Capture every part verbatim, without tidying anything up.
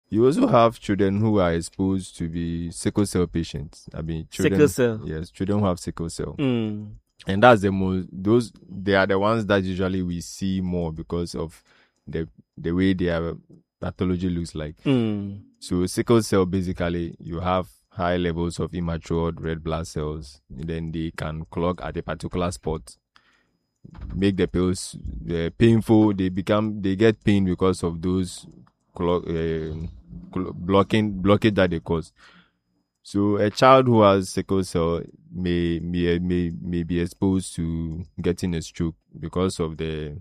You also have children who are exposed to be sickle cell patients. I mean, children, sickle cell. Yes, children who have sickle cell. Mm. And that's the most, those, they are the ones that usually we see more because of the the way their pathology looks like. Mm. So sickle cell, basically, you have high levels of immature red blood cells. And then they can clog at a particular spot, make the pills uh, painful. They become, they get pain because of those clog, uh, cl- blocking, blockage that they cause. So a child who has sickle cell may, may may may be exposed to getting a stroke because of the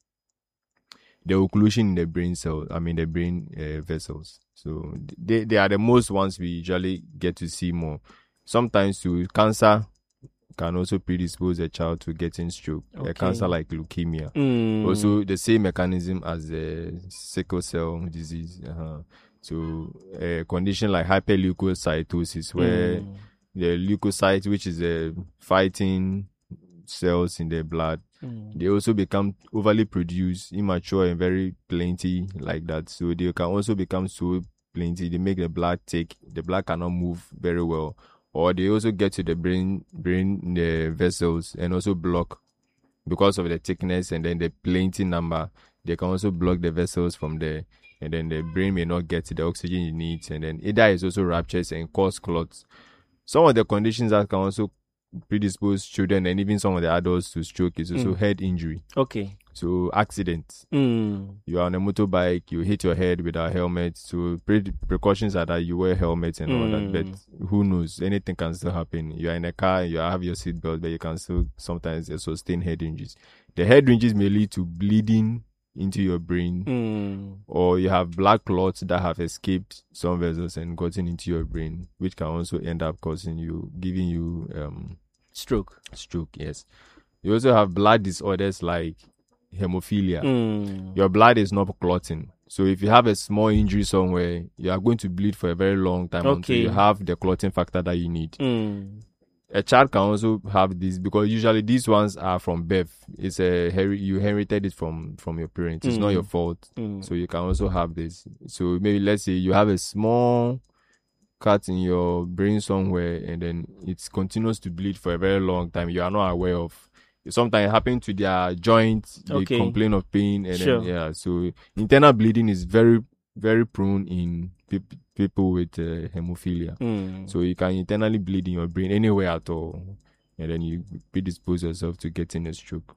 the occlusion in the brain cell. I mean the brain uh, vessels. So they they are the most ones we usually get to see more. Sometimes to cancer can also predispose a child to getting stroke. Okay. A cancer like leukemia. Mm. Also the same mechanism as the sickle cell disease. Uh-huh. So a condition like hyperleukocytosis, where Mm. the leukocytes, which is the fighting cells in the blood, Mm. they also become overly produced, immature, and very plenty like that. So they can also become so plenty, they make the blood thick. The blood cannot move very well, or they also get to the brain, brain the vessels, and also block because of the thickness and then the plenty number. They can also block the vessels from there. And then the brain may not get the oxygen it needs, and then either is also ruptures and cause clots. Some of the conditions that can also predispose children and even some of the adults to stroke is also Mm. head injury. Okay. So accidents. Mm. You are on a motorbike, you hit your head without helmet. So pre- precautions are that you wear helmets and all Mm. that. But who knows? Anything can still happen. You are in a car, you have your seatbelt, but you can still sometimes sustain head injuries. The head injuries may lead to bleeding into your brain, Mm. or you have blood clots that have escaped some vessels and gotten into your brain, which can also end up causing you, giving you um Stroke. stroke. Yes. You also have blood disorders like hemophilia. Mm. Your blood is not clotting. So if you have a small injury somewhere, you are going to bleed for a very long time until Okay. you have the clotting factor that you need. Mm. A child can also have this because usually these ones are from birth. It's a heri- you inherited it from from your parents. It's not Mm. your fault. Mm. So you can also have this. So maybe let's say you have a small cut in your brain somewhere and then it continues to bleed for a very long time. You are not aware of. Sometimes it happens to their joints. They Okay. complain of pain and Sure. then yeah. So internal bleeding is very very prone in pe- people with uh, hemophilia. Mm. So you can internally bleed in your brain anywhere at all, and then you predispose yourself to getting a stroke.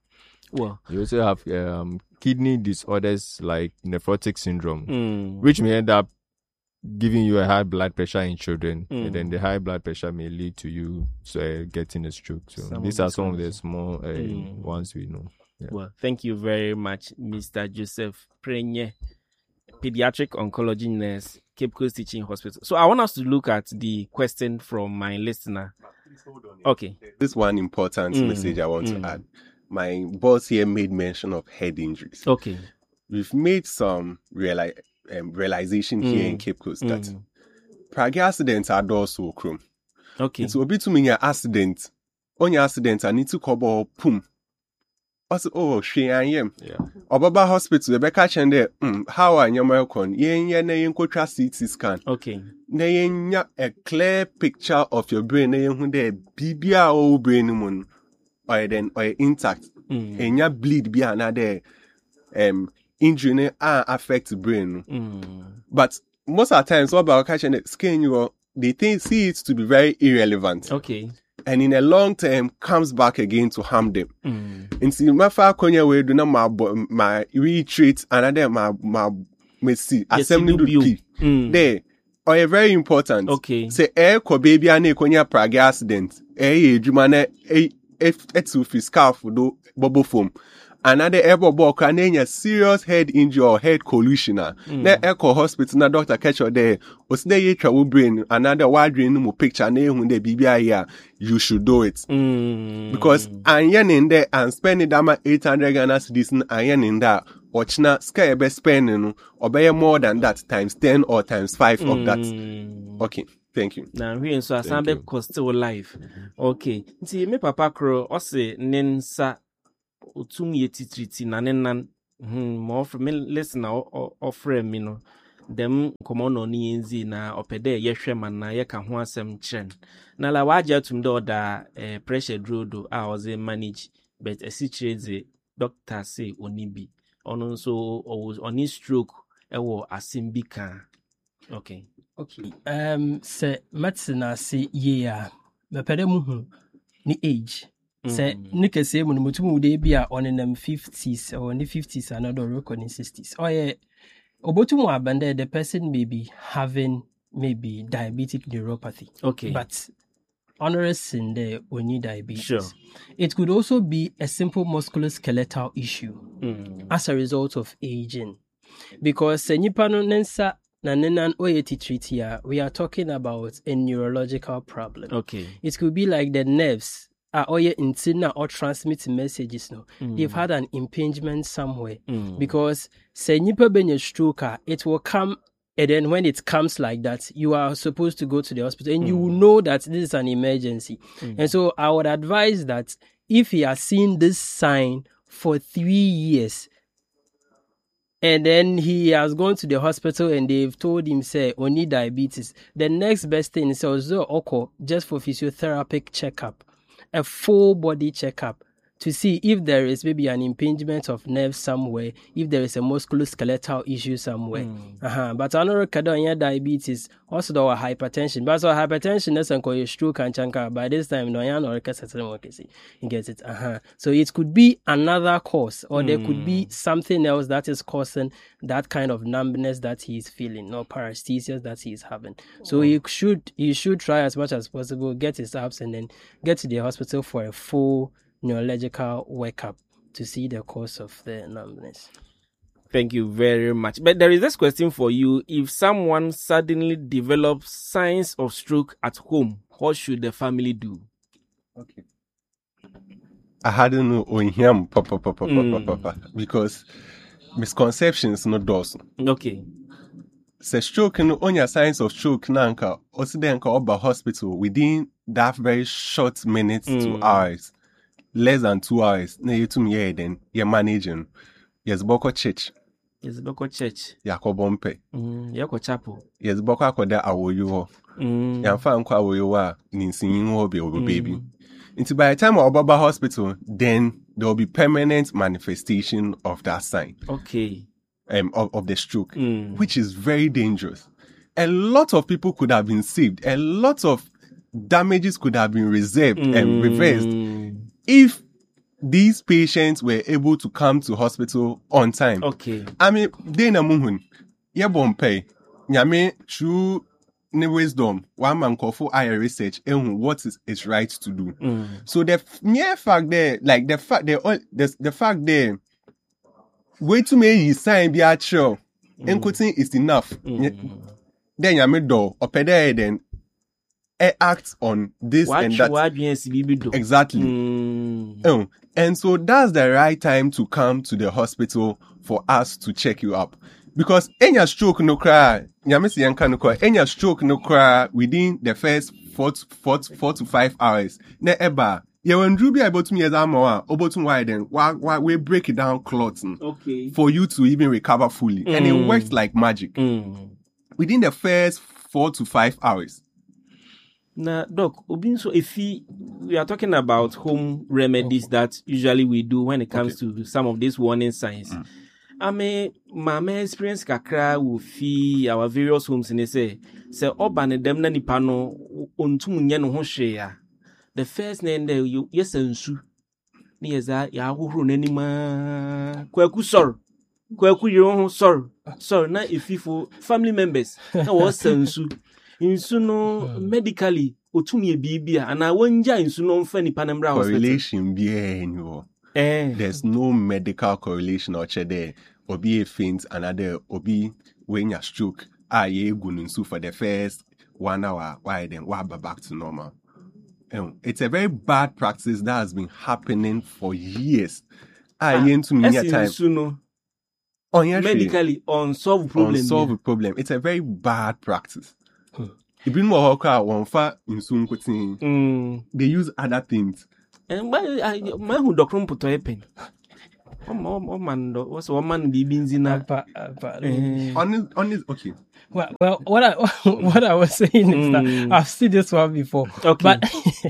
Well. You also have um, kidney disorders like nephrotic syndrome, Mm. which may end up giving you a high blood pressure in children, Mm. and then the high blood pressure may lead to you uh, getting a stroke. So Some these of are these some of the conditions. small uh, Mm. ones we know. Yeah. Well, thank you very much, Mister Joseph Prenye, pediatric oncology nurse, Cape Coast Teaching Hospital. So I want us to look at the question from my listener. Okay. This one important Mm, message I want mm. to add. My boss here made mention of head injuries. Okay. We've made some reali- um, realization here Mm, in Cape Coast that Mm. Prague accidents are also chrome. Okay. It's a bit to me accident. On your accident, I need to cover pum. Also, oh, she I am. Yeah. Obaba Hospital, the Becca Chende, um, how are you, American? Yen yen yen kotra C T scan. Okay. Na yen ya a clear picture of your brain. Na yen hunde bibia o brain mun, or then or intact. Mm. And ya bleed be another um injury ne ah affect brain. Mm. But most of the times, what about catching the skin, you they think see it to be very irrelevant. Okay. And in a long term comes back again to harm them. Mm. In see my far konya we do na my my retreat another my my me see assembly do p Mm. there or a very important. Okay. Say air ko baby ane konya Prague accident eh edwuma na eh etu fi scarf do bubble foam. Another elbow ball can a serious head injury or head collision. Mm. Na echo hospital na doctor catch you there. Was there ye travel brain another wide brain no picture na ehun de bibia here. You should do it. Mm. Because anyen in there and spending that eight hundred Ghana cedis anyen in there. Watchna sky be spending no obey more than that times ten or times five of that. Mm. Okay. Thank you. Na hwe so asan Thank be you. cost life. Okay. Nti me papa kro o se ne nsa otum ye titriti na ne nan hmm mo offer me listen na offer me no dem komo no ni enzi na opede yehwe man na ye ka ho asem kyerɛ na la waje atum de oda eh, pressure drodo a oze manage but esi kyerɛ doctor say onibi ono nso oni stroke ewo asem bi ka. Okay. Okay. Um se medicine say yeah. Me pede mu hu ni age. Se ni kese mu mutum de bi a on in them fifties or in the fifties and other record in sixties. Oh yeah. Obotum abande the person may be having maybe diabetic neuropathy. Okay. But honorous in there only diabetes. Sure. It could also be a simple musculoskeletal issue Mm. as a result of aging. Because nipa no nensa na nenan oyeti treatia, we are talking about a neurological problem. Okay. It could be like the nerves are oye intina or transmit messages no. Mm. They've had an impingement somewhere. Mm. Because se nipa benye stroke, it will come, and then when it comes like that, you are supposed to go to the hospital and mm. you will know that this is an emergency. Mm. And so I would advise that if he has seen this sign for three years, and then he has gone to the hospital and they've told him, say, only diabetes, the next best thing is also okay, just for physiotherapy checkup, a full body checkup, to see if there is maybe an impingement of nerves somewhere, if there is a musculoskeletal issue somewhere. Mm. Uh-huh. But another kadonya diabetes, also the hypertension. But so hypertension is a stroke and chanka. By this time, no yan or you get it. Uh-huh. So it could be another cause, or mm. there could be something else that is causing that kind of numbness that he is feeling, or paresthesia that he is having. So oh. he should he should try as much as possible, get his apps, and then get to the hospital for a full neurological workup to see the cause of the numbness. Thank you very much. But there is this question for you. If someone suddenly develops signs of stroke at home, what should the family do? Okay. I hadn't know on him papa papa papa papa because misconceptions no does. Okay. Se stroke no on your signs of stroke nanka also then ka oba hospital within that very short minutes mm. to hours. Less than two hours, na yetum ye then you're managing. Yes, boko church. Yes, boko church. Yako bompe. Mm, yako chapel. Yes, boko akoda awoyu ho. Mm. Yamfa nkwa awoyu wa ninsin ho be obo baby. Until by the time Obaba hospital, then there will be permanent manifestation of that sign. Okay. Um, of, of the stroke, mm. which is very dangerous. A lot of people could have been saved. A lot of damages could have been reserved mm. and reversed if these patients were able to come to hospital on time. Okay. I mean, they na muhun. Ye bompe. Nyame true ne wisdom. One man call for higher research and what is it's right to do. Mm. So the mere fact there, like the fact there, the, the fact there, way to me you sign be actual. Encoding is enough. Mm. Then Nyame do opede then act on this what and that. Exactly. Mm. Oh, and so that's the right time to come to the hospital for us to check you up. Because any stroke no cry, nyamisi yanka no cry, any stroke no cry within the first four to, four, to, four to five hours. Ne eba, ye when be able to me as amoa, obotum widen, why why we break it down clots okay. for you to even recover fully. Mm. And it works like magic. Mm. Within the first four to five hours. Now, Doc, so if we, we are talking about home remedies that usually we do when it comes okay. to some of these warning signs. Mm. I mean, my experience kakra will fee our various homes and they say, say, Oban dem na nipa no ontum nye no ho hwe the first name there you yes ensu. Ni eza ya ahuru n'anima kwaku sor. Kwaku yo ho sor. Sor na ififo family members na wo sensu. Insu no medically otumi ebibia ana wonja insu no mfa nipa na mra hospital. Correlation bi enyo. Eh. There's no medical correlation or there. Obi a faint another obi when you stroke. Ah ye gununsu for the first one hour. Why then why back to normal? Um, it's a very bad practice that has been happening for years. Ah, ye into me time. No. Oh, yeah, medically unsolved problem. Unsolved yeah. problem. It's a very bad practice. Even more one fa in soon they use other things. And my my who doctor put a pen. Oh man, what's one man be busy now? Apa- apa- On his, on his, okay. Well, well, what I what I was saying is that Mm. I've seen this one before, Okay. but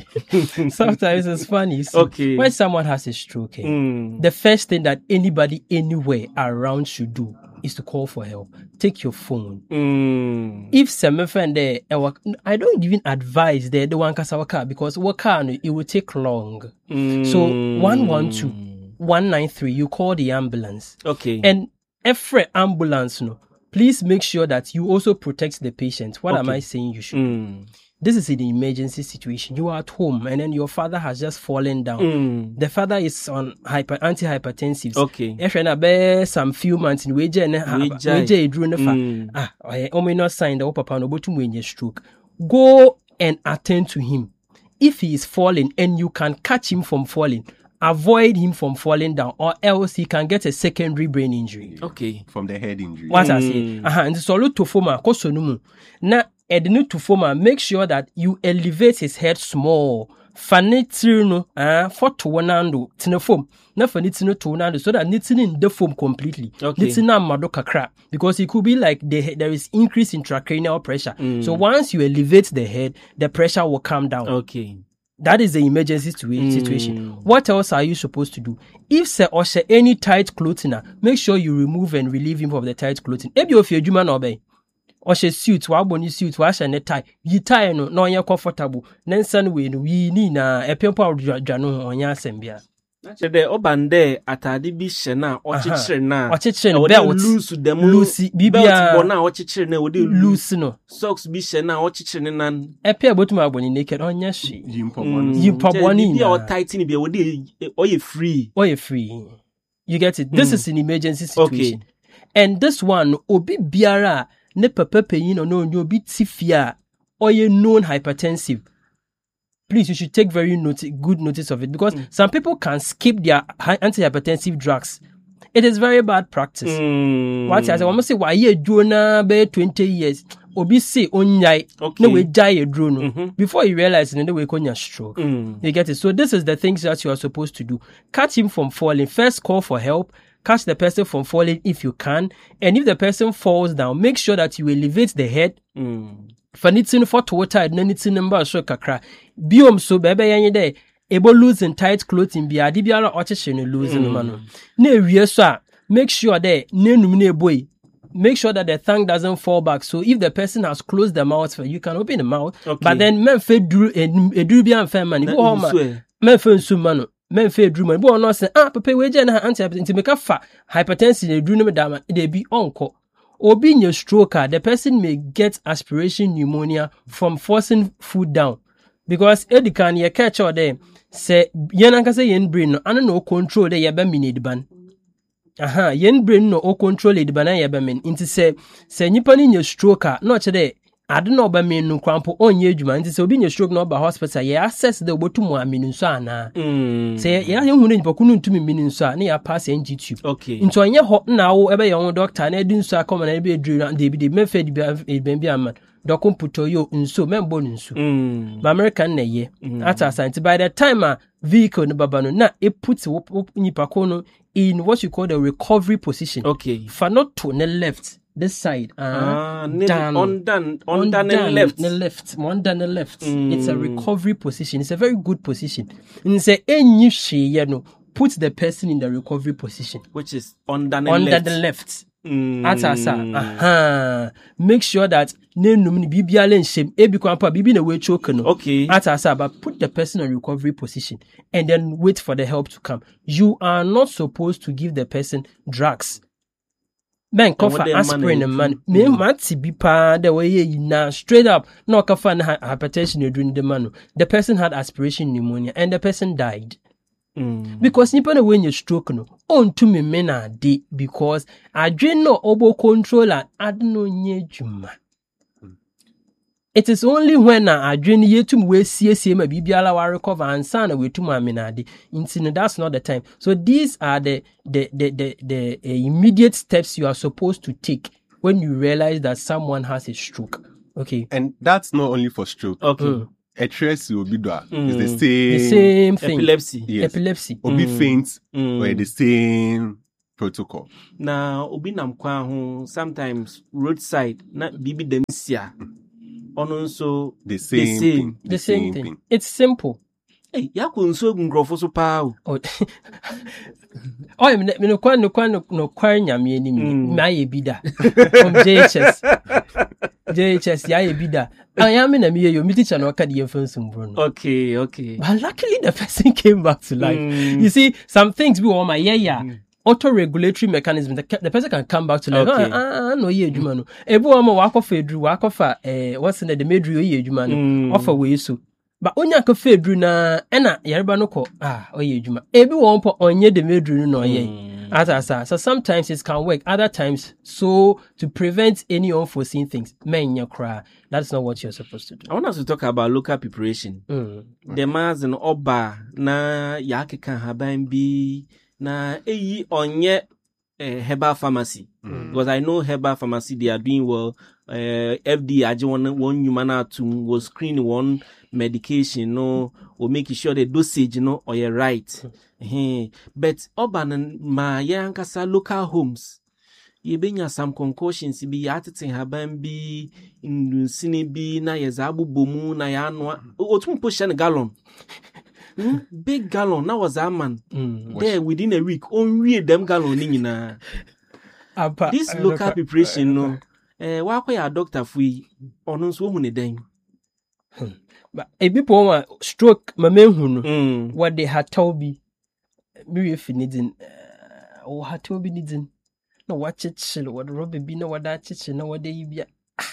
sometimes it's funny. You see, Okay. when someone has a stroke, eh, Mm. the first thing that anybody anywhere around should do is to call for help. Take your phone. Mm. If some friend there, eh, wa- I don't even advise the the one kasawaka because waka no, it will take long. Mm. So one one two, one nine three, you call the ambulance. Okay. And every ambulance, no, please make sure that you also protect the patient. What am Okay. I saying you should? Mm. This is an emergency situation. You are at home and then your father has just fallen down. Mm. The father is on hyper antihypertensives. Okay. Ehwɛ na bɛyɛ some few months in wage ne Wagyae. wage eduru ne fa. Mm. Ah, ɔyɛ ominous sign that wo papa no botum wenye stroke. Go and attend to him. If he is falling and you can catch him from falling, avoid him from falling down, or else he can get a secondary brain injury. Okay. From the head injury. What I say? Aha, and so to forma koso no mu. Na edinu to forma, make sure that you elevate his head small. Fanitiri no, ah, for to wanando tina foam. Na fanitiri to wanando so that nitini in the foam completely. Okay. Nitina mado kakra because it could be like the, there is increase in intracranial pressure. Mm. So once you elevate the head, the pressure will come down. Okay. That is the emergency situa- Mm. situation. What else are you supposed to do? If say or say any tight clothing, ah, make sure you remove and relieve him of the tight clothing. Ebi of your juma no obey. Or she suit, wa boni suit, wa she ne tie. Yi tie no no nya comfortable. Nen san we no yi ni na e pempo dwa no onya asem bia. Kyerɛ dɛ ɔban dɛ atade bi hyɛ na ɔkyekyere na Ɔkyekyere no ɛwɔ dɛ belt. loose dɛm Loose, bibia- belt bɔ na ɔkyekyere na ɛwɔ dɛ loose Loose no. socks bi hyɛ na ɔkyekyere ne nan. E pe abotum aboni naked onya hwe. Yimpo Mm. one. Yi mpaboa ne Biribi a nyinaa. ɔtighten bi ɛwɔ dɛ ɔyɛ free. Oye free. You get it? This Mm. is an emergency situation. Okay. And this one, obi biara ne papa panyin no no obi tifia oye known hypertensive. Please, you should take very noti- good notice of it because some people can skip their hi- antihypertensive drugs. It is very bad practice. Mm. What I say, we say why ye drona be twenty years. Obi say onyai Okay. no we jai a drone Mhm. before you realize no we konya stroke. Mm. You get it? So this is the things that you are supposed to do. Catch him from falling. First call for help. Catch the person from falling if you can. And if the person falls down, make sure that you elevate the head. Mm. Fanitin for to water and anything number so kakra. Biom so bebe yanyi day. Able losing tight clothing be adi biara oche no losing no mano. Ne wie so a, make sure that ne numine boy. Make sure that the tongue doesn't fall back. So if the person has closed the mouth, you can open the mouth. Okay. But then men fe dru edru bi amfa man. Na Ibu ho ma. nsu ɛ. Memfa nsu ma no memfa eduru ma bo no say ah papa we gye na antihypertensive meka fa hypertension eduru no me dama e dey bi onko obi nya stroke a, the person may get aspiration pneumonia from forcing food down because edikan ye catch or there say yen anka say yen brain no ano no control dey ye ba minute ban aha yen brain no o control ediban na ye ba min nti say say nipa ni nya stroke a no che dey ade na ọba menu kwampo onye adwuma nti sɛ obi nya stroke na ọba hospital yɛ access de obotum aminu nso ana Mm. sɛ yɛ yɛ hu ne nipa kunu ntumi minu nso a ne yɛ pass N G tube Okay. nti ɔnyɛ hɔ na wo ɛbɛyɛ wo doctor na ɛdi nso akɔma na ɛbɛ eduru na de bi de mɛfɛ di bi bi ama dɔko mputo yo nso mɛmbɔ no nso Mm. ba American na ɛyɛ ata asante by the time a vehicle no baba no na it puts wo- wo- nipa ko no in what you call the recovery position Okay. fa no to ne left this side Ah, uh, ne- down Under under ne down, left. the left, one down the left. Mm. It's a recovery position. It's a very good position. And say any you know, put the person in the recovery position Which is under ne under left. the left. Mm. Atasa, aha. Make sure that ne num ni bibiale nshem ebi kwampa bibi na we choke no. Okay. Atasa, but put the person in recovery position and then wait for the help to come. You are not supposed to give the person drugs. Men what cover them aspirin man and man. do? Me mati bi pa the way you na straight up. No cover na hypertension you doing the man. The person had aspiration pneumonia and the person died. Mm. Because nipa na when you stroke no on to me men are de because adwin no obo controller adno nye juma. It is only when na adwin yetum we siesie ma bibiala wa recover and sana we tum aminade. Inti that's not the time. So these are the the the the, the uh, immediate steps you are supposed to take when you realize that someone has a stroke. Okay. And that's not only for stroke. Okay. Mm. etresi obi do a, Mm. it's the same. The same thing. Epilepsy. Yes. Epilepsy. Obi Mm. faint Mm. or the same protocol. Na obi nam kwan ho sometimes roadside na bibi dem sia. Ono nso The same, same. thing. The same thing. It's simple. eh yakọ nso gu nkrofo so pa o. Oh, oh, me no kwa no kwa no kwa nyame anim Mm. na ye bi da from J H S. J H S ya ye bi da. Ayame na me yo, me teacher no ka de yefan bro no. Okay, okay. But luckily the person came back to life. Mm. You see, some things be on my yeah yeah. Auto-regulatory mechanism, the, the person can come back to life. Okay. Ah, ah, no, yeah, Juma no. Ebu ama wako fedru, wako fa, eh, what's in the medru, yeah, Juma no. Mm. Offer way so. But onya ka fedru na, ena, yareba no ko, ah, oh, yeah, Juma. Ebu wampo onye de medru no, yeah. Mm. As I say, so sometimes it can work, other times, so to prevent any unforeseen things, men ya cry. That's not what you're supposed to do. I want us to talk about local preparation. Mm. The man's in oba na yakeka haban bi na eyi onye uh, herbal pharmacy. Mm. Because I know herbal pharmacy, they are doing well. Uh, F D A, one one human to will screen one medication, no, or making sure the dosage, you know, or you're right. Mm. But urban ma yankasa local homes. You bring some concoctions, be atting haban bi in sini bi na yezabu bomu na yanwa. Otum push a gallon. Hmm? Big gallon, that was a man. Mm. There within a week, only them gallon in na. Apa, This I local look- preparation, no. Eh, why kwa ya doctor fui ono so hu ne den. But if people want stroke, my main who Mm. what they had told me, maybe if you need in, or had told me needing, no watch it chill, what Robbie be no what that chill, no what they be.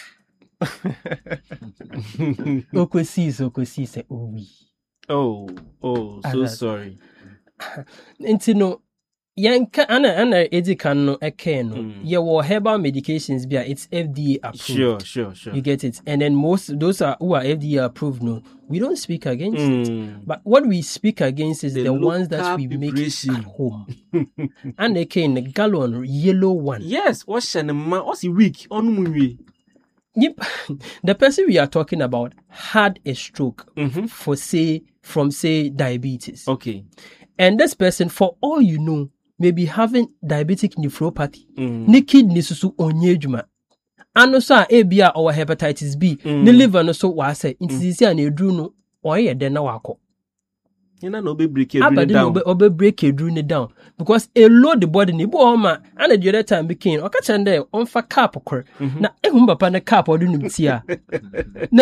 Oko sees, Oko sees, say, oh, we. Oh, oh, Ah, so that- sorry. Nti no, yanka ana ana edi kan no eke no. Mm. Yeah, well, herbal medications be it's F D A approved. Sure, sure, sure. You get it, and then most those are who are F D A approved. No, we don't speak against it. Mm. But what we speak against is The the, ones that local we make preparation. at home. And they came the gallon yellow one. Yes, what shall ma what's a week on munwe. Yep. The person we are talking about had a stroke Mhm. for say from say diabetes. Okay. And this person, for all you know, may be having diabetic nephropathy. Mm. Ne kidney susu onye juma. Ano so a ebia or hepatitis B. Mm. Ne liver no so wa say nti sisi an edru no oye den na wako. Ina no be break it Abadi no down. be obe break edru ne down because a load the body ni bo oma and the other time became oka chande on fa cap kor. Na ehum papa ne cap odu num ti a. Na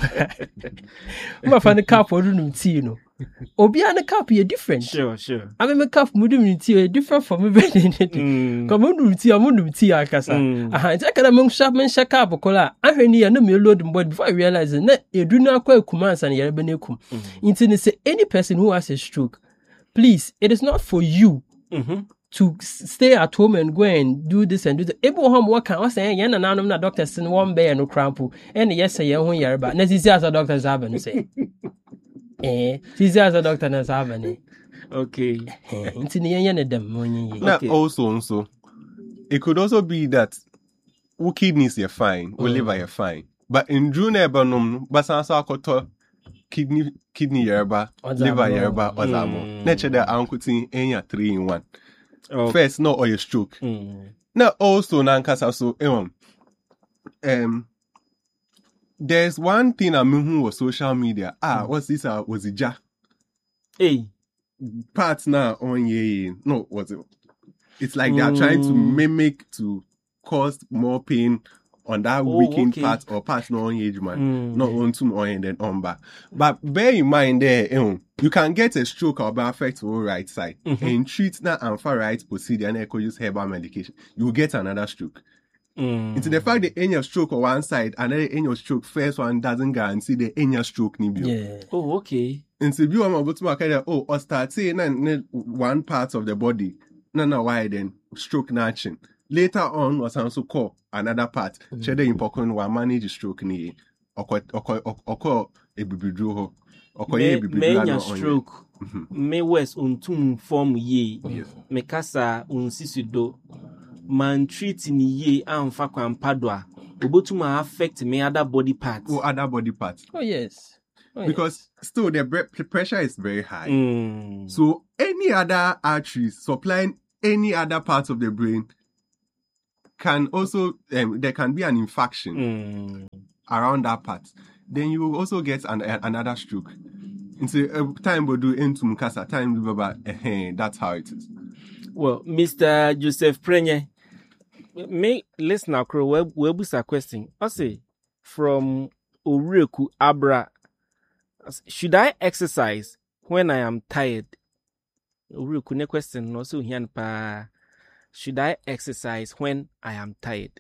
ehum papa ne cap odu num ti no. Obi an cap ye different. Sure, sure. I mean, my cap mudu minti different from me. Mm. Come on, minti, I'm on minti akasa. Mm. Aha, it's like I'm sharp man shaka up kola. I heard you no me load board before I realize that you do not quite commands and you're benekum. Into say any person who has a stroke, please, it is not for you Mhm. to s- stay at home and go and do this and do that. Able home work can say yen and anum na doctor sin one bear no crampo. And yes, say yen one year, but necessary as a doctor's happen say. Eh, she's as a doctor has happen. Okay. Nti ne yɛnyɛ ne dɛm ma ɔnyɛ yie. Now, Okay. also, also, it could also be that who kidneys are fine, or liver are fine. But in June, Ebanum, Basansa Koto, kidney, kidney yerba, Ozamo. liver yerba, Mm. ozamo. Nature that I'm putting in three in one. Okay. First, not or your stroke. Mm. Now, also, Nankasa, so, um, um, there's one thing I'm who was social media. Ah, what's this? Uh, was it ja? Hey. Parts now on ye. No, what's it? It's like they are trying to Mm. mimic to cause more pain on that Oh, weakened okay. part or part no on age man. Mm. Not on to on and then on back. But bear in mind there, you know, you can get a stroke or bad affect your right side Mhm. and treat that and far right procedure and echo use herbal medication. You will get another stroke. Mm. It's the fact that any stroke on one side and then any stroke first one doesn't guarantee the any stroke ni bio. Yeah. Oh, okay. Nti bi wama obotu akaya oh or start say na na one part of the body na na why then stroke na action later on was also call another part shede impokon wa manage stroke ni okọ okọ okọ ebibidru ho okọ ye Me ebibidru me na nya on stroke. Me west untum form ye. Yes. Me kasa unsisudo. Man treat ni ye amfa kwampa do a. Obotum affect me other body parts. oh other body parts Oh yes. Oh, because still the bre- pressure is very high. Mm. So any other arteries supplying any other parts of the brain can also, um, there can be an infarction Mm. around that part. Then you will also get an, a, another stroke. Into uh, time will do into mukasa time will be that's how it is. Well, Mister Joseph Prenye, me listen across web web question. I say from Ureku Abra, should I exercise when I am tired? Ureku ne question no so hian pa. Should I exercise when I am tired?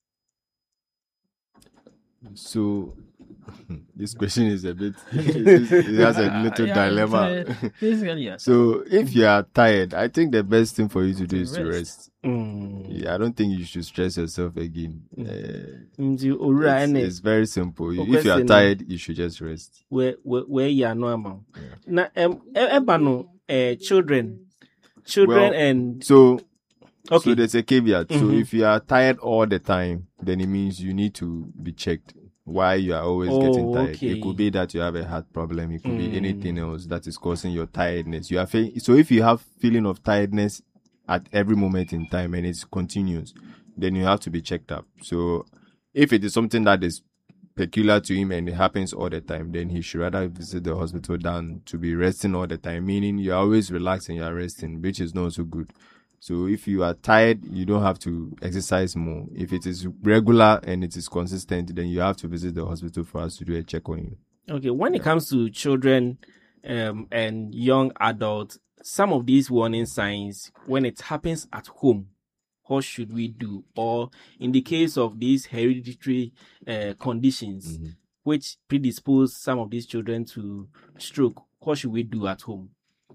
So this question is a bit it has a little Yeah, dilemma. it's, uh, basically, yes. So if you are tired, I think the best thing for you to do To is to rest. rest. Mm. Yeah, I don't think you should stress yourself again. Uh, Nti Owura it's, ene it's very simple. O If you are question, tired, you should just rest. where where where you are normal. Na em eba no eh children, children Well, and So okay. So there's a caveat. So Mhm. if you are tired all the time, then it means you need to be checked why you are always Oh, getting tired. okay. It could be that you have a heart problem. It could Mm. be anything else that is causing your tiredness. You are fe- so if you have feeling of tiredness at every moment in time and it continues, then you have to be checked up. So if it is something that is peculiar to him and it happens all the time, then he should rather visit the hospital than to be resting all the time, meaning you're always relaxing, you're resting, which is not so good. So if you are tired, you don't have to exercise more. If it is regular and it is consistent, then you have to visit the hospital for us to do a check on you. Okay, when it comes to children um, and young adults, some of these warning signs, when it happens at home, what should we do? Or in the case of these hereditary uh, conditions, Mhm. which predispose some of these children to stroke, what should we do at home?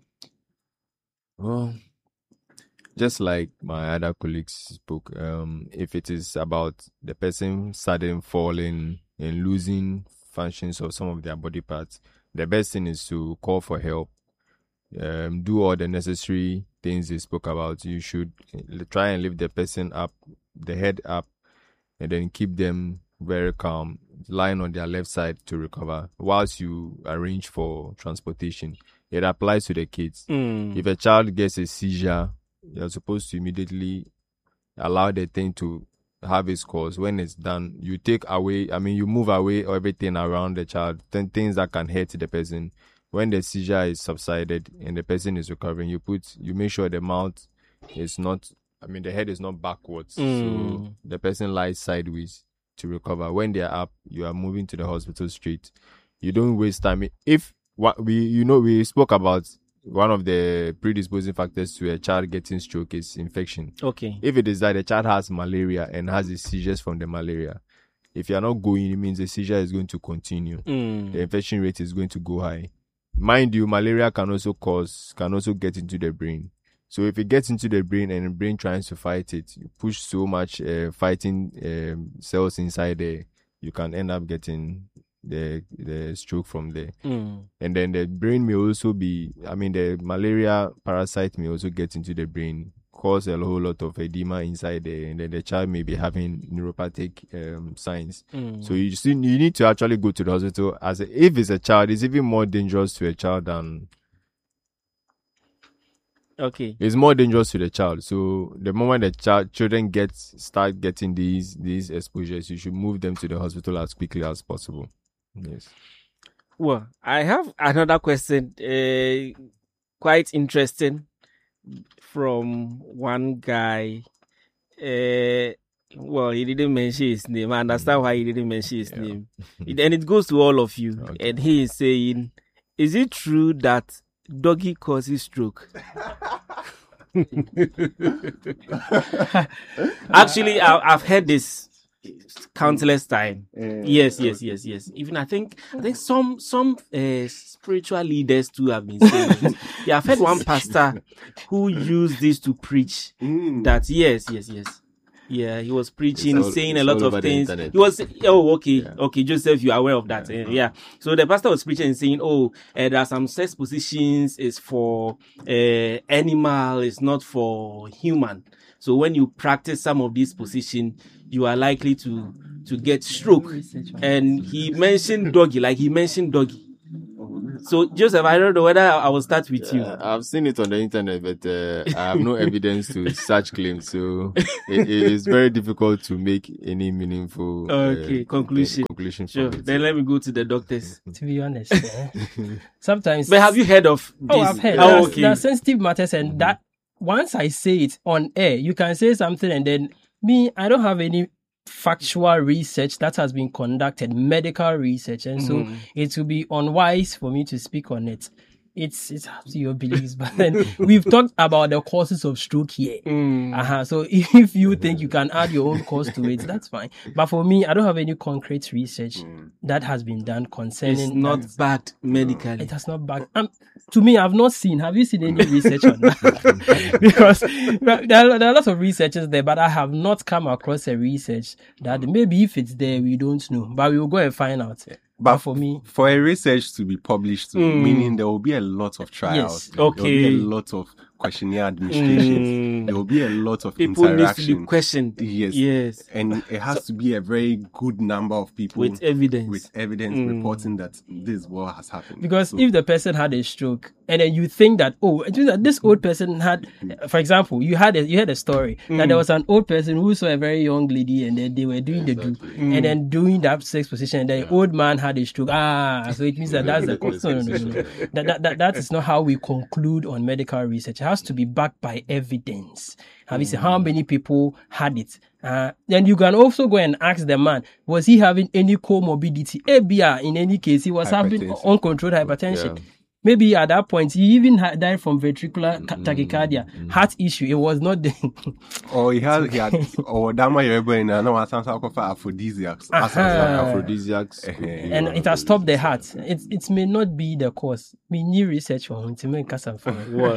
Well, just like my other colleagues spoke, um, if it is about the person sudden falling and losing functions of some of their body parts, the best thing is to call for help. Um, do all the necessary things they spoke about. You should try and lift the person up, the head up, and then keep them very calm, lying on their left side to recover whilst you arrange for transportation. It applies to the kids. Mm. If a child gets a seizure, you're supposed to immediately allow the thing to have its course. When it's done, you take away, I mean, you move away everything around the child, th- things that can hurt the person. When the seizure is subsided and the person is recovering, you put, you make sure the mouth is not, I mean, the head is not backwards. So Mm. the person lies sideways to recover. When they are up, you are moving to the hospital straight. You don't waste time. If what we, you know, we spoke about one of the predisposing factors to a child getting stroke is infection. Okay. If it is that the child has malaria and has the seizures from the malaria, if you are not going, it means the seizure is going to continue. Mm. The infection rate is going to go high. Mind you, malaria can also cause, can also get into the brain. So if it gets into the brain and the brain tries to fight it, you push so much uh, fighting um, cells inside there, you can end up getting the the stroke from there. Mm. And then the brain may also be, I mean, the malaria parasite may also get into the brain, cause a whole lot of edema inside there, and then the child may be having neuropathic um, signs. Mm. So you still, you need to actually go to the hospital. As a, if it's a child, it's even more dangerous to a child than Okay. it's more dangerous to the child. So the moment the child children get start getting these these exposures, you should move them to the hospital as quickly as possible. Yes. Well, I have another question, uh, quite interesting, from one guy. Uh, well, he didn't mention his name. I understand why he didn't mention his Yeah. name. It, and it goes to all of you. Okay. And he is saying, is it true that doggy causes stroke? Actually, I, I've heard this countless time. Yes, yes, yes, yes. Even I think I think some some uh, spiritual leaders too have been saying it. Yeah, I've heard one pastor who used this to preach Mm. that yes, yes, yes. Yeah, he was preaching, It's all- saying a it's lot all of over the things. internet. He was, oh, okay, Yeah. okay, Joseph, you are aware of that. Yeah. yeah. So the pastor was preaching and saying, oh, uh, there are some sex positions, it's for uh, animal, it's not for human. So when you practice some of these positions, you are likely to to get stroke. And he mentioned doggy, like he mentioned doggy. So, Joseph, I don't know whether I will start with you. Uh, I've seen it on the internet, but uh, I have no evidence to such claims. So it, it is very difficult to make any meaningful okay uh, conclusion. conclusion Sure. from it. Then let me go to the doctors. To be honest, eh, sometimes. But have you heard of this? Oh, I've heard. Oh, There's- okay. There are sensitive matters, and that once I say it on air, you can say something, and then me, I don't have any factual research that has been conducted, medical research, and so it will be unwise for me to speak on it. It's it's up to your beliefs, but then we've talked about the causes of stroke here. Mm. Uh-huh. So if you think you can add your own cause to it, that's fine. But for me, I don't have any concrete research that has been done concerning. It's not that. backed medically. It has not back. Um, to me, I've not seen. Have you seen any research on that? Because there are, there are lots of researchers there, but I have not come across a research that maybe if it's there, we don't know. But we will go and find out. But for me, For a research to be published, meaning there will be a lot of trials. Yes. There will be a Okay. lot of questionnaire administrations. Mm. There will be a lot of People need to be interaction. questioned. Yes. Yes. And it has to be a very good number of people With evidence. with evidence Mm. reporting that this is what has happened. because So- if the person had a stroke and then you think that, oh, it means that this old person had, for example, you had a, you had a story that there was an old person who saw a very young lady and then they were doing the do and then doing that sex position and the old man had a stroke. Ah, so it means that that's the cause. No, no, no, no, no. That, that, that, that is not how we conclude on medical research. It has to be backed by evidence. Have you seen how many people had it? Uh, then you can also go and ask the man, was he having any comorbidity? A B R, in any case, he was having Hypertension. uncontrolled hypertension. Yeah. Maybe at that point, he even had died from ventricular ca- tachycardia, heart issue. It was not the. Or he had, he had, or that man you're able in another some sort of aphrodisiacs. Uh-huh. Aphrodisiacs. could be And one it of has the stopped the reasons. heart. It it may not be the cause. Me new research on to make us Well,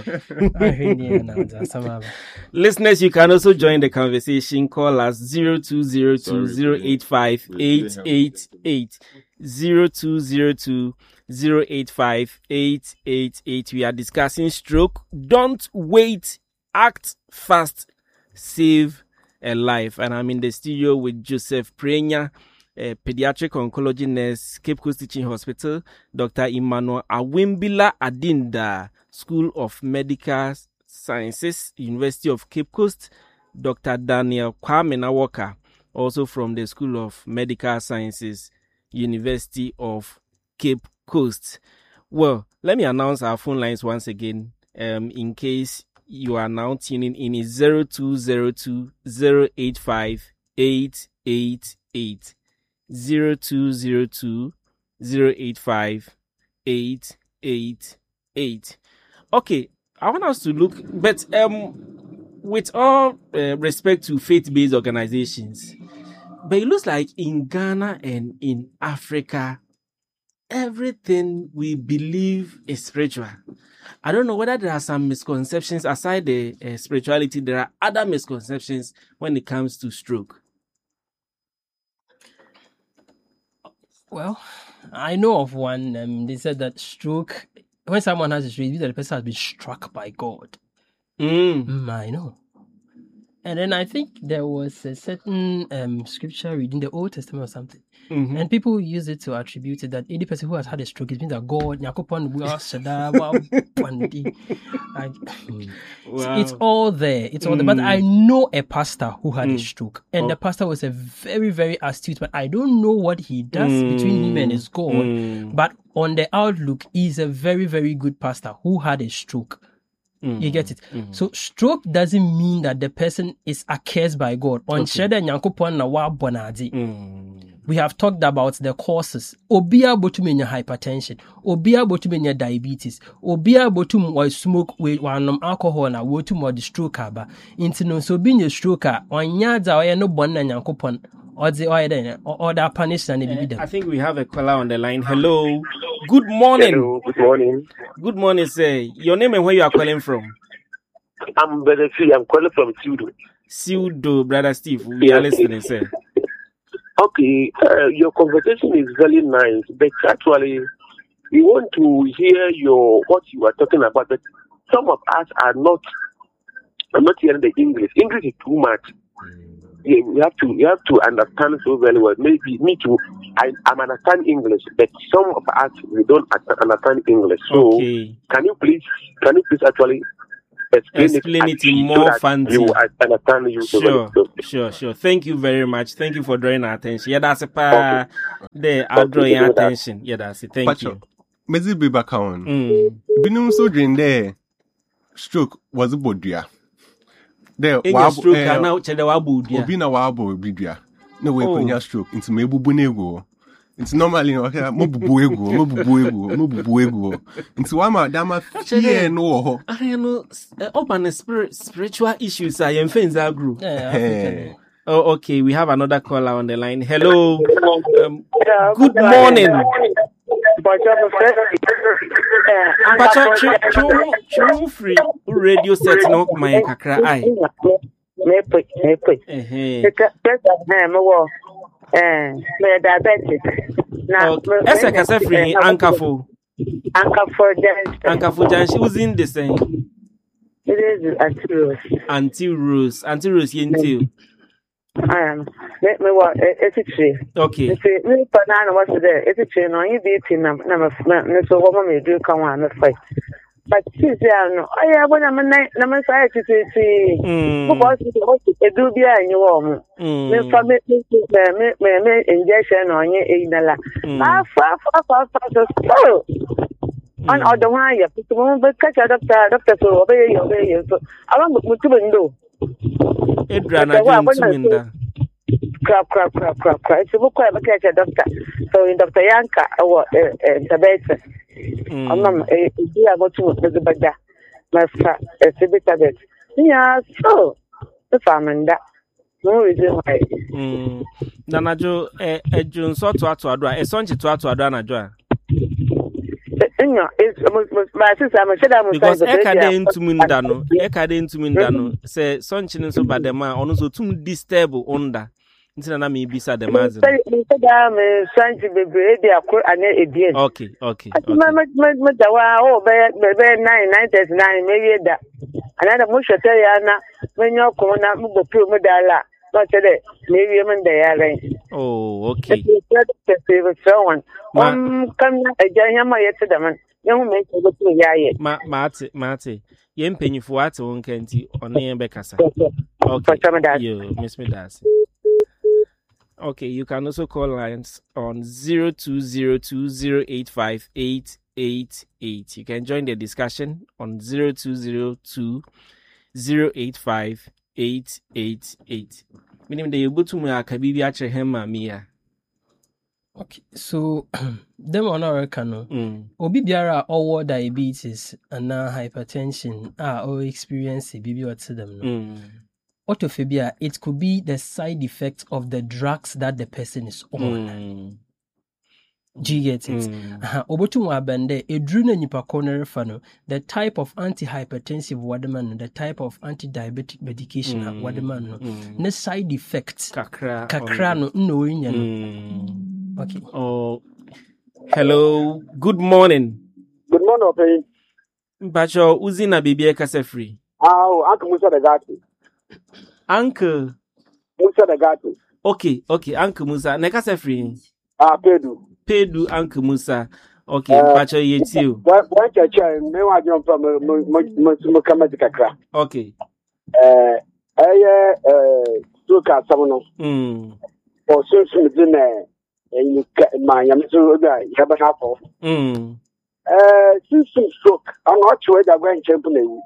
for listeners, you can also join the conversation. Call us zero two zero two zero eight five eight eight eight. zero two zero two zero eight five eight eight eight. We are discussing stroke. Don't wait. Act fast. Save a life. And I'm in the studio with Joseph Prenya, a pediatric oncology nurse, Cape Coast Teaching Hospital, Doctor Emmanuel Awimbila Adinda, School of Medical Sciences, University of Cape Coast, Doctor Daniel Kwame Nawaka, also from the School of Medical Sciences, University of Cape Coast. Well, let me announce our phone lines once again, um, in case you are now tuning in. Is zero two zero two zero eight five eight eight eight. zero two zero two zero eight five eight eight eight. Okay, I want us to look, but um, with all uh, respect to faith-based organizations, but it looks like in Ghana and in Africa, everything we believe is spiritual. I don't know whether there are some misconceptions aside the uh, spirituality. There are other misconceptions when it comes to stroke. Well, I know of one. Um, they said that stroke, when someone has a stroke, it means that the person has been struck by God. Mm. Mm, I know. And then I think there was a certain um, scripture reading the Old Testament or something. Mhm. And people use it to attribute it that any person who has had a stroke, it means that God, Nyakopon, we are Shada, wow, Pandi. I- Wow. It's all there. It's all there. But I know a pastor who had a stroke. And Oh. the pastor was a very, very astute, but I don't know what he does between him and his God. Mm. But on the outlook, he's a very, very good pastor who had a stroke. You get it? So stroke doesn't mean that the person is accursed by God. On Sheda Nyankopon na wa bonadi. Mm. We have talked about the causes. Obia botum enya hypertension. Obia botum enya diabetes. Obia botum wa smoke with one alcohol na wotum wa the stroke aba. Inti no so being a stroke onya za oya no bon na Nyankopon. Or the oya den or that punish na ne I think we have a caller on the line. Hello. Good morning. Hello, good morning. Good morning, sir. Your name and where you are calling from? I'm Brother Steve. I'm calling from Sudo. Pseudo, Brother Steve. We are Yes. listening, sir. Okay, uh, your conversation is very nice, but actually, we want to hear your what you are talking about. But some of us are not, are not hearing the English. English is too much. you you have to you have to understand so very well. Maybe me too. I I'm understand English, but some of us we don't understand English. So Okay. can you please can you please actually explain, Explain it in so more that fancy. you understand you so Sure, well. sure, sure. Thank you very much. Thank you for drawing our attention. Yeah, that's a pa. There, I'll draw Okay, your do that. attention. Yeah, that's it. Thank Pacho, you. Mezi be back on. Mm. Binum so dream there. Stroke was a bodria. There, In your wab- stroke, eh, I now check the wabu. Yeah. obi na wabo bidria. No way Oh. when you stroke into me bubu nego. It's normally okay, mo bubu ego, mo bubu ego, mo bubu ego. Into one ma dama fear no ho. I know. Up on the spirit, spiritual issues. I am fans that group. Yeah, Hey. African. Oh, okay. We have another caller on the line. Hello. Um, Yeah, good morning. Pacha, chum free radio set no my kakra ai. Me put, me put. Eh. Because I'm a war. Eh, me diabetic. Now, Esa kasa free ankafo. Anchor for dance. Ankafo jan she was in the same. It is a true. Auntie Rose, Auntie Rose yentil. I am. Let me what? It's a tree. Okay. It's a new banana. What's there? It's a tree. No, you beat him. I'm not so woman may do come on the fight. But she's there. No, I have one. I'm a night. I'm a side to see. Mm. Because it do be a new woman. Me Mm. from me me me me injection on you in the la. Ah, far far far far so. On other one, you put one but catch a doctor, doctor so obey you, obey you. So I want to window. Edra na gentleman. Crap, crap, crap, crap, crap. It's a book I catch a doctor. So in Doctor Yanka, or the best. I'm not a dear go to the bada. My fat, a bit of it. Yeah, so the farm and that. No reason why. Mm. Nanajo eh eh Jun so to ato adwa. E sonchi to ato adwa na adwa. It's my sister. I'm sure I'm Because e ka dey ntumi nda no, e ka dey ntumi nda no. Se sonchi nso ba dem a ono so tum disturb onda. Ntina na me bisa dem azin. Me said I'm Sanji baby. They are cool and they are Okay, okay. I think my my my dawa oh be be nine nine thirty nine maybe that. Another much tell ya na when you come na mo go pro mo dala. Not today. Maybe I'm in the Oh, okay. one. Um, come a jayama yet to the man. Young man, go to Yay. Ma mate mate. Ye mpanyifo ate won kanti ono ye bekasa. For Okay. some of that. Yo, Miss Medasi. Okay, you can also call lines on zero two zero two zero eight five eight eight eight. You can join the discussion on zero two zero two zero eight five eight eight eight. Meaning the Ubutu Akabibi actually hema mia. Okay, so them on our canal. Mm. Obi biara or diabetes and now hypertension are all experience bibi what to them. No? Mm. Autophobia, it could be the side effect of the drugs that the person is on. Mm. Do you get it? Mm. Uh-huh. Obotu wabende, edruna nipa corner fano, the type of antihypertensive waterman, the type of anti-diabetic medication Mm. waterman, no. Mm. Ne side effects. Kakra. Kakra no, no, no. Mm. Okay. Oh, hello. Good morning. Good morning, okay. Bacho, uzina bibi kase free. Ah, Uncle Musa the Gatti. Uncle. Musa the Gatti. Okay, okay, Uncle Musa. Ne kase free. Ah, Pedro. Pedu Uncle Musa. Okay, Uh, Bacho yetio. What what you try? Me wa jump from mo mo mo mo kama dikakra. Okay. Eh, eh, eh, suka samono. Mm. O so so me din eh, you ma ya me so da ya ba na for. Mm. Eh, since stroke, I'm not sure that going to na.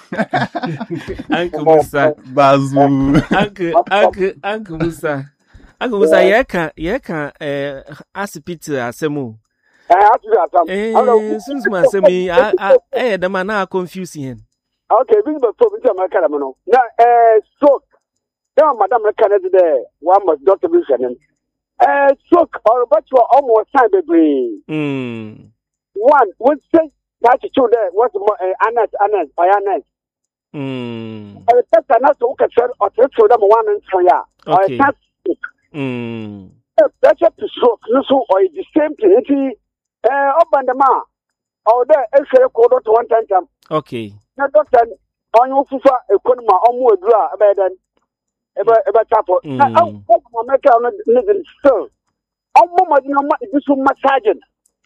Uncle Musa. Bazu. Uncle Uncle Uncle Musa. Uncle Musa yeka yeka eh hospital asemu. Eh, after that, Eh, since my semi I I eh the man na confuse him. okay, bring the phone into my car, no. Now, eh, stroke. Now, Madam Canada, there, one was Doctor Wilson. Eh, stroke, or but you are almost time, baby. Mm. One, would say that you two there, what's more, eh, Anas, Anas, or Anas. Mm. I was just enough to look at her or to show them one and so, yeah. Or Okay. a task. Mm. That's up to stroke, no, so, or the same thing, eh, up on the ma. Or there, actually, called out one time. Okay. Now, doctor, on your fufa, a conma, or more, a bed, ebe ebe tapo na Mm. ọ ọ meka no ne still ọmọ ma na ma bi so massage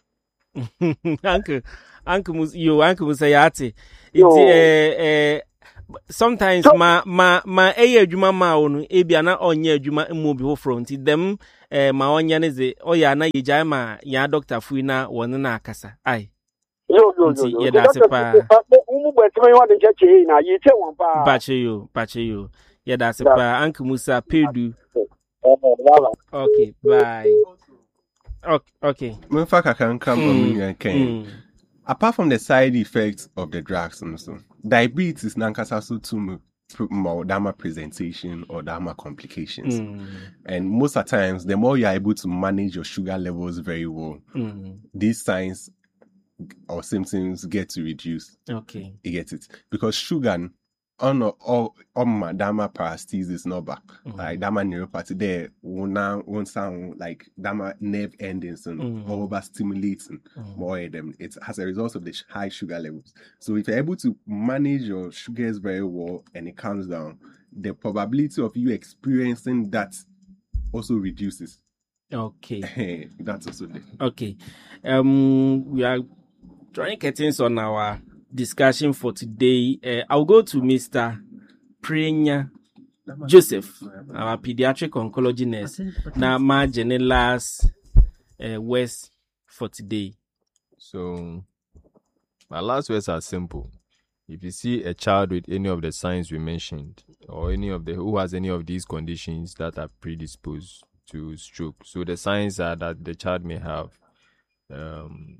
uncle, uncle, mus, yo, uncle, musa yate. Yo. It's eh eh. Sometimes So- ma ma ma eye adwuma ma wo no ebia na onye adwuma mo bi ho front dem eh ma onye ne ze oya na yegya ma ya doctor fu na won na akasa ai yo yo yo Nti, yo yɛ da ase paa. umu gbe teme wa de cheche na yi che won pa bache yo bache yo ya da se Yeah. pa uncle Musa pedu. eh baba Okay, bye. Okay, okay. Memfa kakra nka ma Mm, mu nua kan. mm, Apart from the side effects of the drugs and so, diabetes nankasa so too more dama presentation or dama complications. mm, And most of the times, the more you're able to manage your sugar levels very well, mm. these signs or symptoms get to reduce. Okay. You get it? Because sugar on all on my dama paraesthesis not back. Mhm. Like dama neuropathy there will now won't sound like dama nerve endings and Mhm. over stimulating Mhm. more of them. It's as a result of the sh- high sugar levels. So if you're able to manage your sugars very well and it comes down, the probability of you experiencing that also reduces. Okay. That's also there. Okay. Um, we are drawing curtains on our discussion for today. Uh, I'll go to Mister Prenya Joseph, our pediatric oncology nurse. Now, my last uh, words for today. So, my last words are simple. If you see a child with any of the signs we mentioned, or any of the who has any of these conditions that are predisposed to stroke, so the signs are that the child may have, um,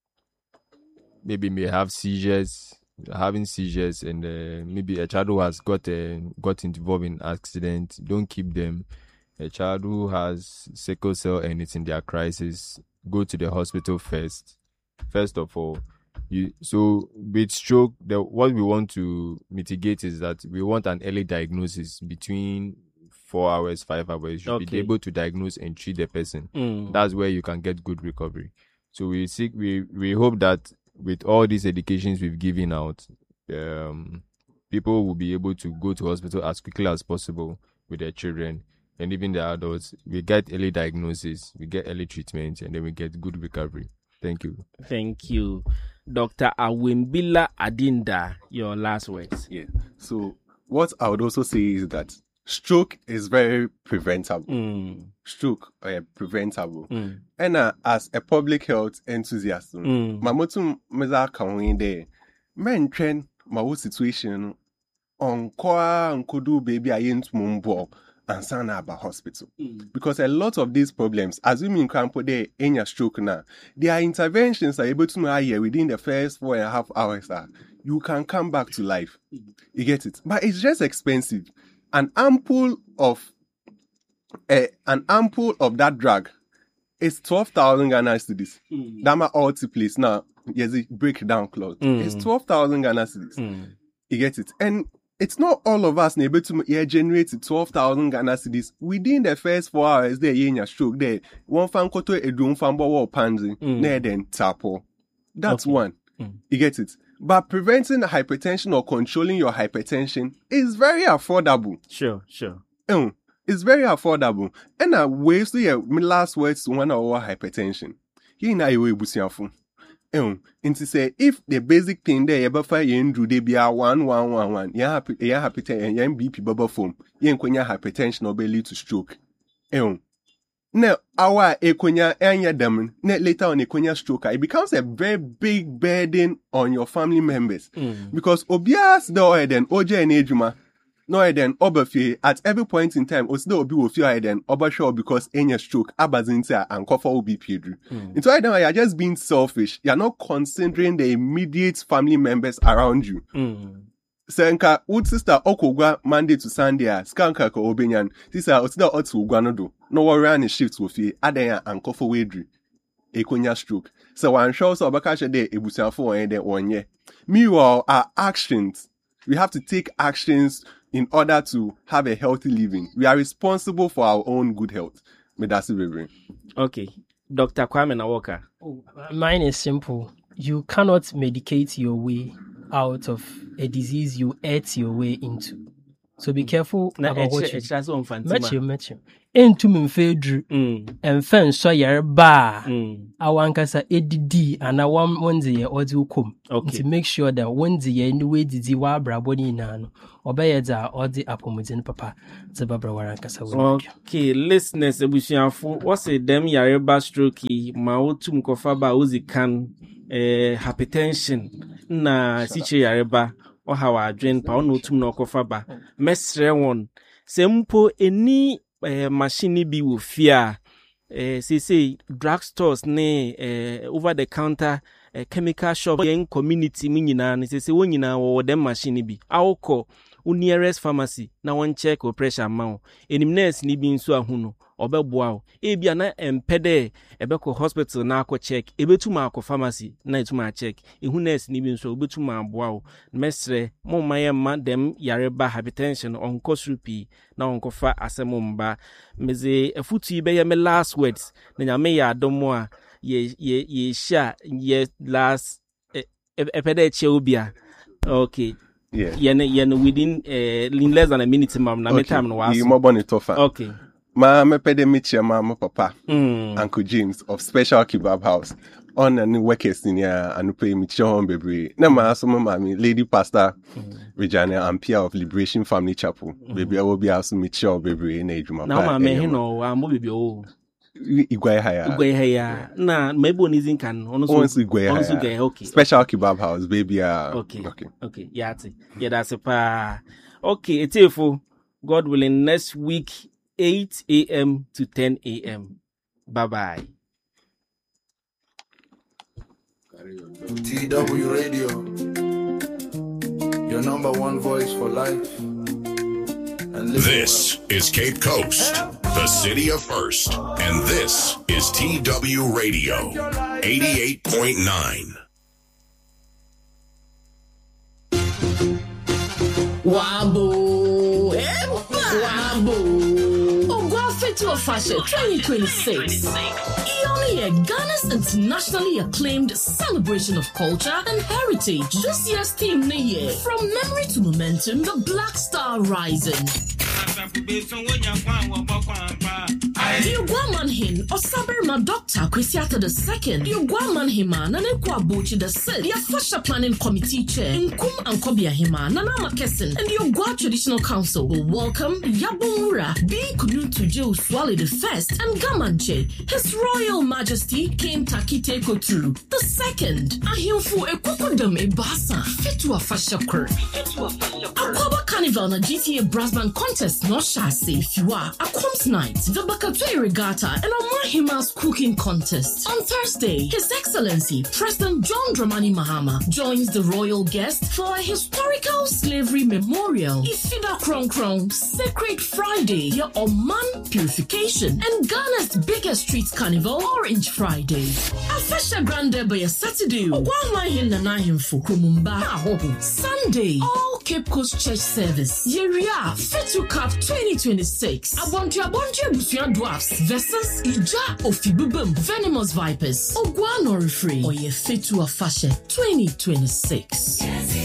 maybe may have seizures, having seizures, and uh, maybe a child who has got a, got involved in accident. Don't keep them. A child who has sickle cell and it's in their crisis, go to the hospital first. First of all, you so with stroke, the what we want to mitigate is that we want an early diagnosis between four hours, five hours. You should Okay. be able to diagnose and treat the person. Mm. That's where you can get good recovery. So we seek, we we hope that with all these educations we've given out, um, people will be able to go to hospital as quickly as possible with their children and even the adults. We get early diagnosis, we get early treatment, and then we get good recovery. Thank you. Thank you. Doctor Awimbila Adinda, your last words. Yeah. So what I would also say is that stroke is very preventable. Mm. Stroke uh, preventable. Mm. And uh, as a public health enthusiast, Mm. my motu meza kawin there. Men train my whole situation on kwa nkodu baby ayent mumbo and sana about hospital. Mm. Because a lot of these problems, assuming campo there in your stroke now, their interventions are able to know here within the first four and a half hours. Uh, you can come back to life. You get it? But it's just expensive. An ampoule of uh, an ampoule of that drug is twelve thousand Ghana cedis. Mm. Dama multiples now. Yes, it breakdown clause. Mm. It's twelve thousand Ghana cedis. Mm. You get it? And it's not all of us able to yeah, generate twelve thousand Ghana cedis within the first four hours. There, in your stroke, there one fan koto edun fan bawa panzi, Mm. there then tapo. That's Okay. one. Mm. You get it? But preventing hypertension or controlling your hypertension is very affordable. Sure, sure. Um, it's very affordable. And uh, ways to yeah, my last words to one hour hypertension. Here na iwe busiafo. Um, and to say if the basic thing there you buffer you do they be a one one one one. Yeah, happy, yeah, hypertension, yeah, B P bubble form. Yeah, kwenya hypertension or lead to stroke. Um, now our equenya anya them. Net later on equenya stroke, it becomes a very big burden on your family members. Mm. Because obias the oiden oje and ejuma no oiden obafie at every point in time osida obi wo fie oiden obasho because any stroke abazintia and cover obi pedru. Mm. Into oiden you're just being selfish. You're not considering the immediate family members around you. Mm. Senka wood sister okogwa Monday to Sunday a skanka ko obenyan. Sister osida otu ugwa no do. No worry any shift wo fie aden and cover wedru. Ekonya stroke. So one shows up bakasha de ebusiafo on de onye. Meanwhile, our actions, we have to take actions in order to have a healthy living. We are responsible for our own good health. May that's it, Okay. Doctor Kwame Nawoka. Oh, mine is simple. You cannot medicate your way out of a disease you ate your way into. So be careful Na about what eche you eche so mfantima. match you, match you. Entum mfedru Mm. emfa nso yare ba Mm. awankasa edidi ana wan wonze ye odi ukom. Okay. To make sure that wonze ye ni we didi wa abrabo ni na no obeye za odi apomudin papa ze babra warankasa wo. Okay, listeners, ebusuafo, what's a dem yareba stroke ma otum kofa ba ozi kan eh hypertension na siche yareba o hawa adwen pa ono otum na kofa ba mesre won sempo eni eh, machine bi wo fia eh say say drugstores ne eh, over the counter eh, chemical shop yen community mi nyina ne say say won nyina wo dem machine bi awko nearest pharmacy na one check o pressure ma enim nurse ni bi nso ahuno obeboa o e bia na empede ebeko hospital na akọ check ebetuma akọ pharmacy na etuma check ehu nurse ni bi nso obetuma aboa o mesre mo maye ma dem yareba hypertension onko supi na onko fa asemo mba meze efutu ibe ye me last words na nyame ya adomo a ye ye ye sha ye last epede eche obia. Okay. Yeah. Yen yen within uh, in less than a minute, ma'am. Na me time no was. You more bonny tougher. Okay. Ma me pede meet your mama papa, Mm. Uncle James of Special Kebab House. On and workers in here and pay me chon baby. Na ma so mama Lady Pastor Regina Ampere of Liberation Family Chapel. Baby I will be also meet your baby in age. Now ma me he no am baby o. Igwe haya. Igwe haya. Na maybe on isn't can ono so. Once Igwe Ono so haya. ge okay. Special Kebab House baby uh, Okay. okay. Okay. Yeah, ati. Yeah, that's a pa. Okay, etefo. God willing, next week eight a.m. to ten a.m. Bye bye. T W Radio, your number one voice for life. And This is Cape Coast, the city of first, and this is T W Radio, eighty-eight point nine. Wabo, Wabo. Ogwafetu Fashion twenty twenty-six. Ioni Ghana's internationally acclaimed celebration of culture and heritage. This year's theme, Nye, from memory to momentum, the Black Star Rising. The Ogwamanhin, Osaberma Doctor Kwesiata the Second, the Ogwamanhima, Nanekwa Bochi the Sixth, the Afasha Planning Committee Chair, Nkum and Kobia Hima, Nanama Kessin, and the Ogwa Traditional Council will welcome Yabumura, B. Kunutu Swali the First, and Gamanche, His Royal Majesty King Takite Kotu the Second, Ahilfu Ekokudam Ebasa, Fitu Afasha Kur, Akwaba Carnival na G T A Brass Band Contest, no Shasi, Fiwa, Akwams Night, the Bakatwe Regatta, and Omahima's Cooking Contest. On Thursday, His Excellency President John Dramani Mahama joins the royal guest for a historical slavery memorial. Ifida Kron Kron, Sacred Friday, your Oman Purification, and Ghana's biggest street carnival, Orange Friday. Afasha Grande by a Saturday, Ogwamahin Nanahim for Kumumba, Sunday, all Cape Coast Church Service, Yeria, Fetu Cup twenty twenty-six, Abontia Abontia Busia Dwarfs versus Ija Ofibubum, Venomous Vipers, Ogwano Free, or Ye Fetu Afasha twenty twenty-six.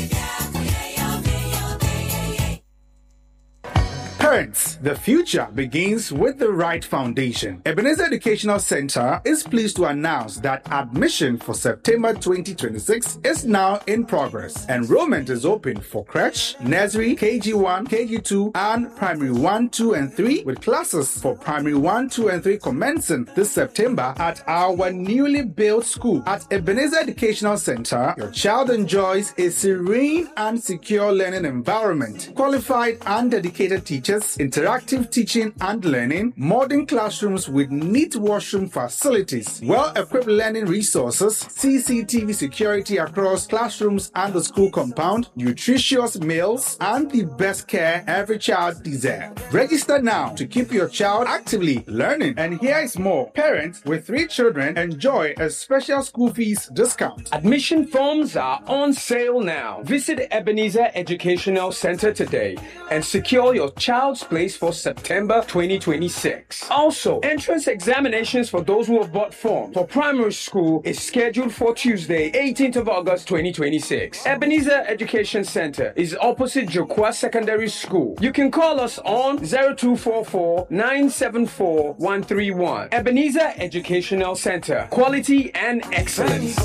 Parents, the future begins with the right foundation. Ebenezer Educational Center is pleased to announce that admission for September twenty twenty-six is now in progress. Enrollment is open for crèche, nursery, K G one, K G two, and primary one, two, and three, with classes for primary one, two, and three commencing this September at our newly built school. At Ebenezer Educational Center, your child enjoys a serene and secure learning environment, qualified and dedicated teachers, interactive teaching and learning, modern classrooms with neat washroom facilities, well-equipped learning resources, C C T V security across classrooms and the school compound, nutritious meals, and the best care every child deserves. Register now to keep your child actively learning. And here is more. Parents with three children enjoy a special school fees discount. Admission forms are on sale now. Visit Ebenezer Educational Center today and secure your child Child's Place for September twenty twenty-six. Also, entrance examinations for those who have bought forms for primary school is scheduled for Tuesday, eighteenth of August twenty twenty-six. Ebenezer Education Center is opposite Jokwa Secondary School. You can call us on zero two four four, nine seven four, one three one. Ebenezer Educational Center. Quality and excellence.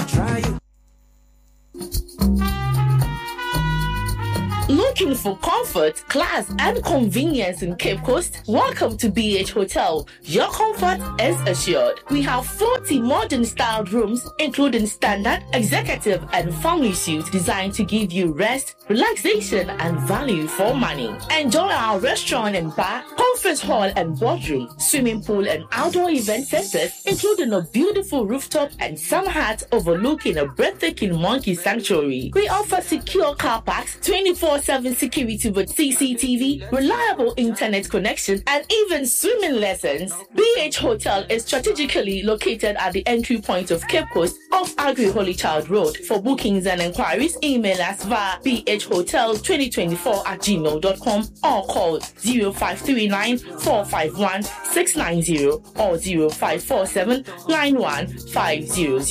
Looking for comfort, class, and convenience in Cape Coast? Welcome to B H Hotel. Your comfort is assured. We have forty modern-styled rooms, including standard, executive, and family suites designed to give you rest, relaxation, and value for money. Enjoy our restaurant and bar, conference hall and boardroom, swimming pool, and outdoor event centers, including a beautiful rooftop and summer hut overlooking a breathtaking monkey sanctuary. We offer secure car parks, twenty-four seven security with C C T V, reliable internet connection, and even swimming lessons. B H Hotel is strategically located at the entry point of Cape Coast off Agri Holy Child Road. For bookings and inquiries, email us via b h hotel twenty twenty-four at gmail dot com or call zero five three nine, four five one, six nine zero or zero five four seven, nine one five zero zero.